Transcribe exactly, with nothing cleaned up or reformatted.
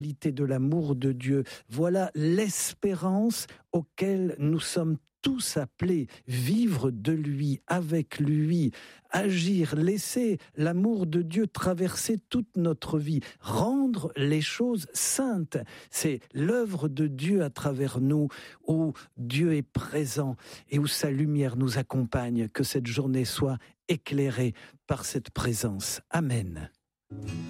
de l'amour de Dieu. Voilà l'espérance auquel nous sommes tous appelés, vivre de lui, avec lui, agir, laisser l'amour de Dieu traverser toute notre vie, rendre les choses saintes. C'est l'œuvre de Dieu à travers nous, où Dieu est présent et où sa lumière nous accompagne. Que cette journée soit éclairée par cette présence. Amen.